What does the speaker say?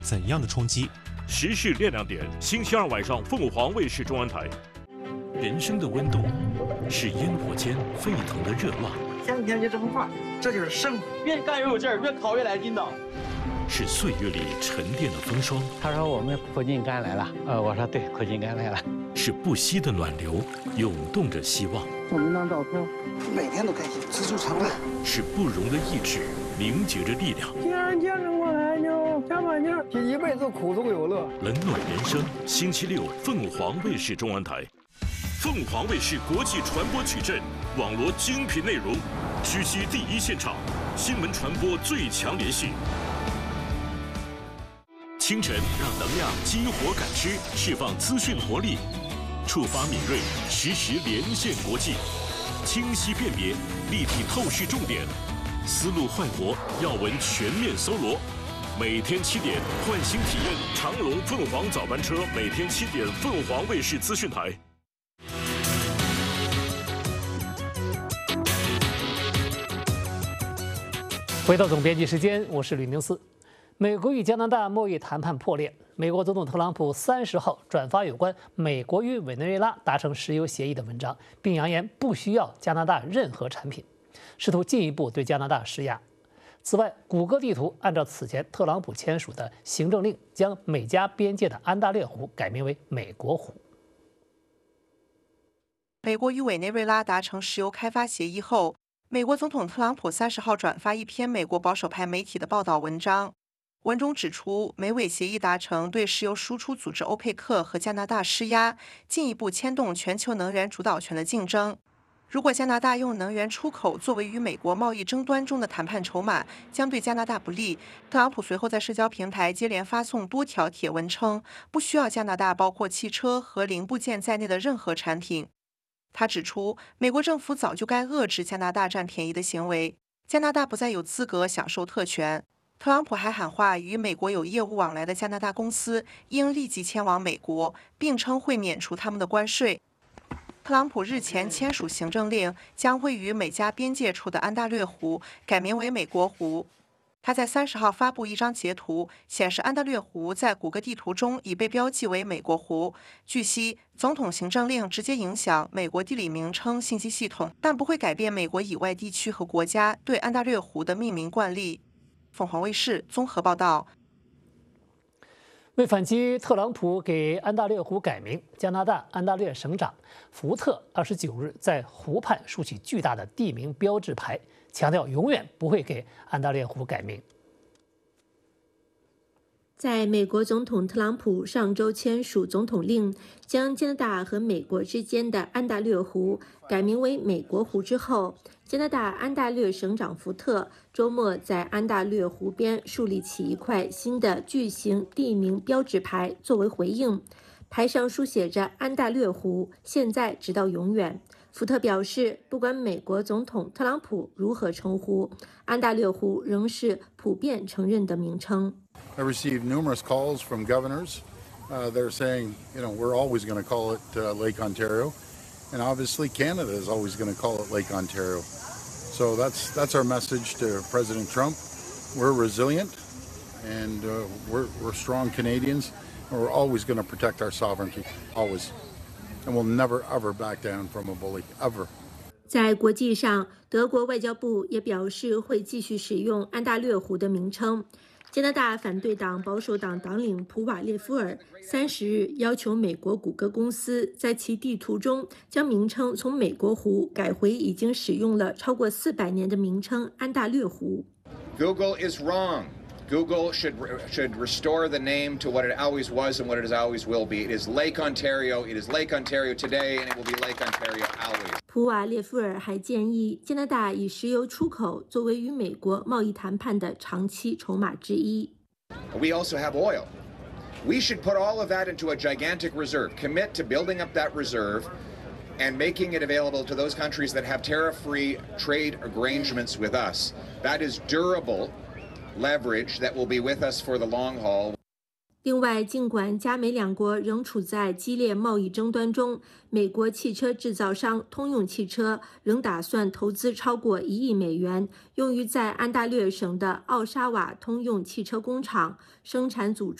怎样的冲击？ 时事亮亮点，星期二晚上凤凰卫视中文台。人生的温度是烟火间沸腾的热浪， 天天就这么画，这就是生活。 越干越有劲儿，越烤越来劲道。 是岁月里沉淀的风霜。 他说我们苦尽甘来了，我说对，苦尽甘来了。 是不息的暖流，涌动着希望。 照那张照片，每天都开心，知足常乐。 是不容的意志，凝结着力量。 既然坚持过来，就加把劲儿， 一辈子苦中有乐。 冷暖人生，星期六凤凰卫视中文台。凤凰卫视国际传播矩阵，网罗精品内容，狙击第一现场，新闻传播最强联系。清晨让能量激活感知，释放资讯活力，触发敏锐，实时连线国际，清晰辨别，立体透视重点，思路焕活，要闻全面搜罗。每天7点，唤醒体验长龙凤凰早班车，每天7点，凤凰卫视资讯台。 回到总编辑时间，我是吕宁思。美国与加拿大贸易谈判破裂，美国总统特朗普30号转发有关美国与委内瑞拉达成石油协议的文章，并扬言不需要加拿大任何产品，试图进一步对加拿大施压。此外，谷歌地图按照此前特朗普签署的行政令，将美加边界的安大略湖改名为美国湖。 美国与委内瑞拉达成石油开发协议后，美国总统特朗普30号转发一篇美国保守派媒体的报道文章，文中指出，美委协议达成对石油输出组织欧佩克和加拿大施压，进一步牵动全球能源主导权的竞争。如果加拿大用能源出口作为与美国贸易争端中的谈判筹码，将对加拿大不利。特朗普随后在社交平台接连发送多条帖文称，不需要加拿大包括汽车和零部件在内的任何产品。他指出，美国政府早就该遏制加拿大占便宜的行为，加拿大不再有资格享受特权。特朗普还喊话，与美国有业务往来的加拿大公司应立即迁往美国，并称会免除他们的关税。特朗普日前签署行政令，将位于美加边界处的安大略湖改名为美国湖。他在30号发布一张截图，显示安大略湖在谷歌地图中已被标记为美国湖。据悉，总统行政令直接影响美国地理名称信息系统，但不会改变美国以外地区和国家对安大略湖的命名惯例。凤凰卫视综合报道。 为反击特朗普给安大略湖改名，加拿大安大略省长福特29日在湖畔竖起巨大的地名标志牌，强调永远不会给安大略湖改名。 在美国总统特朗普上周签署总统令，将加拿大和美国之间的安大略湖改名为美国湖之后，加拿大安大略省长福特周末在安大略湖边树立起一块新的巨型地名标志牌作为回应，牌上书写着安大略湖，现在直到永远。福特表示，不管美国总统特朗普如何称呼，安大略湖仍是普遍承认的名称。 I received numerous calls from governors. They're saying, we're always going to call it Lake Ontario, and obviously Canada is always going to call it Lake Ontario. So that's our message to President Trump. We're resilient, and we're strong Canadians, and we're always going to protect our sovereignty, always. And we'll never, ever back down from a bully, ever. 在国际上，德国外交部也表示会继续使用安大略湖的名称。加拿大反对党保守党党领普瓦列夫尔30日要求美国谷歌公司在其地图中将名称从美国湖改回已经使用了超过400年的名称安大略湖。 Google is wrong. Google should restore the name to what it always was and what it always will be. It is Lake Ontario. It is Lake Ontario today, and it will be Lake Ontario always. 普瓦列夫尔还建议加拿大以石油出口作为与美国贸易谈判的长期筹码之一。 We also have oil. We should put all of that into a gigantic reserve. Commit to building up that reserve and making it available to those countries that have tariff-free trade arrangements with us. That is durable leverage that will be with us for the long haul. 另外，尽管加美两国仍处在激烈贸易争端中，美国汽车制造商通用汽车仍打算投资超过1亿美元，用于在安大略省的奥沙瓦通用汽车工厂生产组